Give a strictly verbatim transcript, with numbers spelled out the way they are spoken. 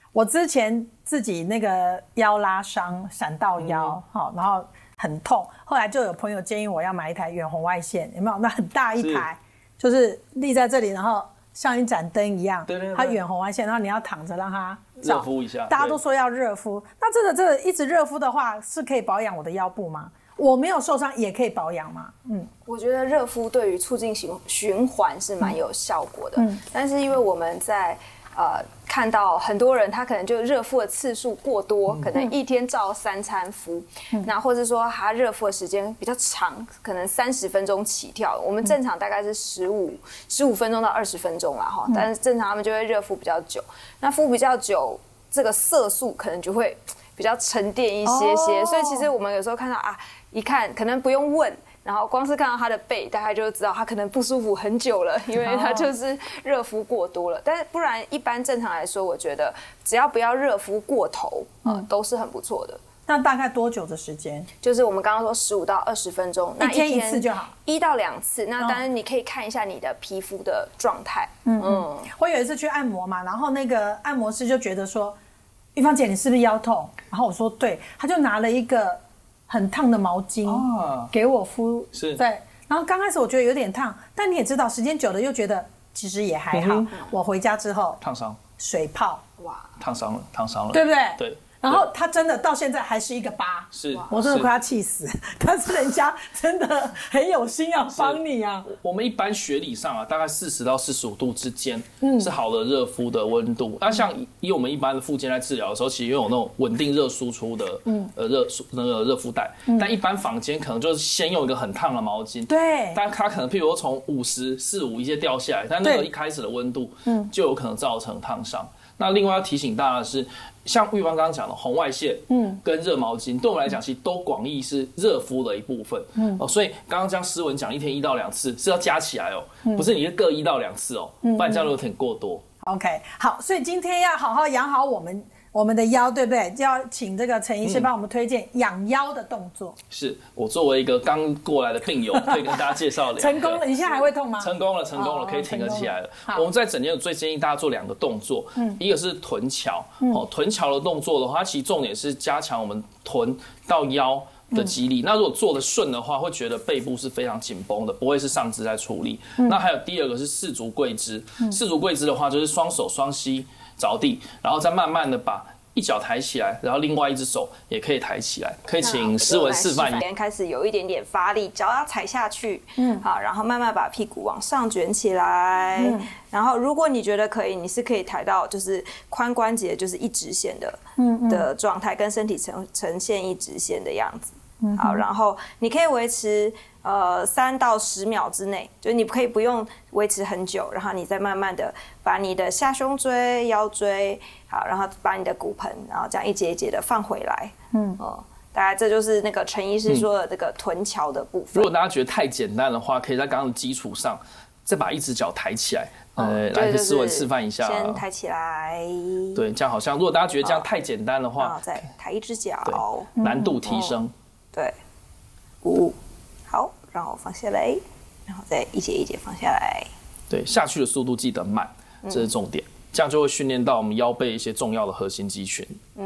我之前自己那个腰拉伤，闪到腰，好、嗯，然后很痛。后来就有朋友建议我要买一台远红外线，有没有？那很大一台，就是立在这里，然后像一盏灯一样， 对对对， 它远红外线，然后你要躺着让它热敷一下。 大家都说要热敷，那这个这个一直热敷的话，是可以保养我的腰部吗？我没有受伤也可以保养吗？嗯， 我觉得热敷对于促进循循环是蛮有效果的，嗯，但是因为我们在呃，看到很多人他可能就热敷的次数过多，嗯、可能一天照三餐敷，嗯、那或者说他热敷的时间比较长，可能三十分钟起跳。我们正常大概是十五十五分钟到二十分钟啦哈，嗯、但是正常他们就会热敷比较久。那敷比较久，这个色素可能就会比较沉淀一些些，哦、所以其实我们有时候看到啊，一看可能不用问。然后光是看到他的背，大概就知道他可能不舒服很久了，因为他就是热敷过多了。但是不然，一般正常来说，我觉得只要不要热敷过头，呃、嗯，都是很不错的。 那大概多久的时间？ 就是我们刚刚说十五到二十分钟， 一天一次就好， 一到两次。那当然你可以看一下你的皮肤的状态。 嗯嗯。我有一次去按摩嘛，然后那个按摩师就觉得说，玉芳姐你是不是腰痛？然后我说对，他就拿了一个很烫的毛巾、哦、给我敷， 是对。然后刚开始我觉得有点烫，但你也知道，时间久了又觉得其实也还好。嗯、我回家之后烫伤， 水泡， 哇，烫伤了，烫伤了， 对不对？ 对。 然后他真的到现在还是一个疤， 是， 我真的快要气死。但是人家真的很有心要帮你啊。 我们一般学理上啊，大概四十到四十五度之间，嗯，是好的热敷的温度。那、嗯、像以我们一般的复健在治疗的时候，其实有那种稳定热输出的，嗯，呃热那个热敷带。嗯、但一般坊间可能就是先用一个很烫的毛巾， 对， 但它可能譬如说从五十、四五一些掉下来，但那个一开始的温度，嗯，就有可能造成烫伤。那另外要提醒大家的是，像玉芳刚刚讲的红外线，嗯，跟热毛巾，对我们来讲其实都广义是热敷的一部分，嗯，哦，所以刚刚像诗文讲，一天一到两次是要加起来哦，嗯、不是你各一到两次哦，不然这样有点过多。 OK， 好，所以今天要好好养好我们我们的腰，对不对？就要请这个陈医师帮我们推荐养腰的动作。 嗯、是我作为一个刚过来的病友，可以跟大家介绍的。 成功了，你现在还会痛吗？ 成功了，成功了，可以挺得起来了。我们在诊间最建议大家做两个动作，嗯，一个是臀桥，嗯、哦，臀桥的动作的话，它其实重点是加强我们臀到腰的肌力。嗯、那如果做得顺的话，会觉得背部是非常紧绷的，不会是上肢在出力。嗯、那还有第二个是四足跪姿，嗯、四足跪姿的话，就是双手双膝着地，然后再慢慢的把一脚抬起来，然后另外一只手也可以抬起来。可以请诗文示范一下。 开始有一点点发力，脚要踩下去，嗯，好，然后慢慢把屁股往上卷起来，嗯，然后如果你觉得可以，你是可以抬到就是髋关节就是一直线的，嗯的状态，跟身体呈呈现一直线的样子。嗯、好，然后你可以维持呃三到十秒之内，就是你可以不用维持很久，然后你再慢慢的把你的下胸椎、腰椎，好，然后把你的骨盆，然后这样一节一节的放回来。嗯，哦，大概这就是那个陈医师说的这个臀桥的部分。 如果大家觉得太简单的话，可以在刚刚的基础上再把一只脚抬起来。呃，来，诗文示范一下。 先抬起来。 对，这样好像如果大家觉得这样太简单的话， 然后再抬一只脚， 对，难度提升。嗯对，五，好，然后放下来，然后再一节一节放下来。 对，下去的速度记得慢，这是重点，嗯、这样就会训练到我们腰背一些重要的核心肌群。嗯